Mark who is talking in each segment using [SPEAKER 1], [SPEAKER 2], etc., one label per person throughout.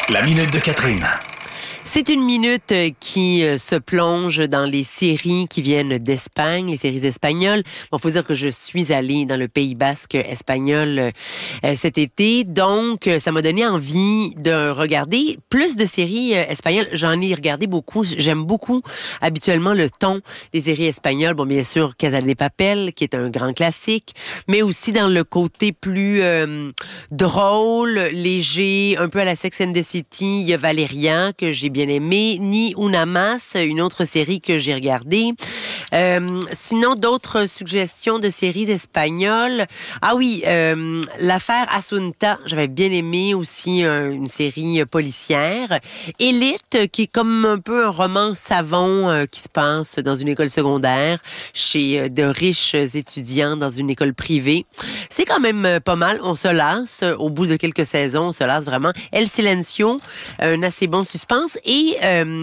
[SPEAKER 1] La minute de Catherine.
[SPEAKER 2] C'est une minute qui se plonge dans les séries qui viennent d'Espagne, les séries espagnoles. Bon, faut dire que je suis allée dans le Pays Basque espagnol cet été, donc ça m'a donné envie de regarder plus de séries espagnoles. J'en ai regardé beaucoup. J'aime beaucoup habituellement le ton des séries espagnoles. Bon, bien sûr, Casa de Papel, qui est un grand classique, mais aussi dans le côté plus drôle, léger, un peu à la Sex and the City. Il y a Valeria, que j'ai bien aimé, Ni Una Más, une autre série que j'ai regardée. Sinon, d'autres suggestions de séries espagnoles. Ah oui, l'affaire Asunta, j'avais bien aimé aussi une série policière. Élite, qui est comme un peu un roman savon qui se passe dans une école secondaire chez de riches étudiants dans une école privée. C'est quand même pas mal. On se lasse. Au bout de quelques saisons, on se lasse vraiment. El Silencio, un assez bon suspense. Et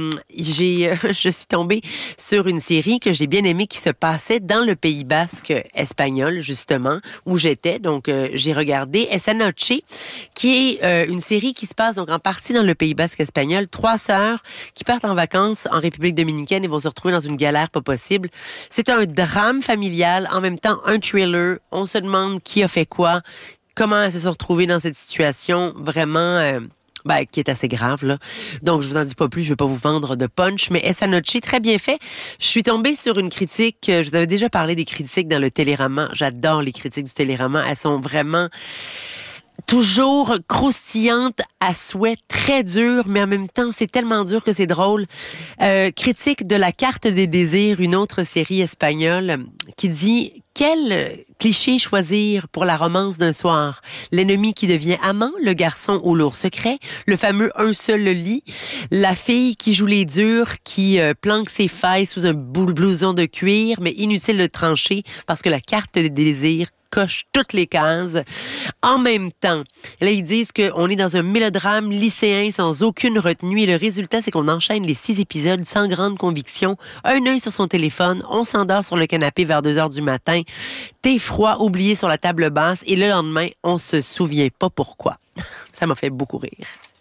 [SPEAKER 2] je suis tombée sur une série que j'ai bien aimée qui se passait dans le Pays Basque espagnol, justement, où j'étais. Donc, j'ai regardé Esa Noche, qui est une série qui se passe donc en partie dans le Pays Basque espagnol. 3 sœurs qui partent en vacances en République dominicaine et vont se retrouver dans une galère pas possible. C'est un drame familial, en même temps un thriller. On se demande qui a fait quoi, comment elles se sont retrouvées dans cette situation vraiment... qui est assez grave, là. Donc, je vous en dis pas plus, je vais pas vous vendre de punch, mais Esa Noche, très bien fait. Je suis tombée sur une critique, je vous avais déjà parlé des critiques dans le Télérama. J'adore les critiques du Télérama. Elles sont vraiment toujours croustillantes à souhait, très dures, mais en même temps, c'est tellement dur que c'est drôle. Critique de La Carte des désirs, une autre série espagnole, qui dit... Quel cliché choisir pour la romance d'un soir? L'ennemi qui devient amant, le garçon au lourd secret, le fameux un seul lit, la fille qui joue les durs, qui planque ses failles sous un blouson de cuir, mais inutile de trancher parce que la carte des désirs coche toutes les cases. En même temps, là, ils disent qu'on est dans un mélodrame lycéen sans aucune retenue et le résultat, c'est qu'on enchaîne les 6 épisodes sans grande conviction. Un œil sur son téléphone, on s'endort sur le canapé vers 2 heures du matin, thé froid oublié sur la table basse et le lendemain, on se souvient pas pourquoi. Ça m'a fait beaucoup rire.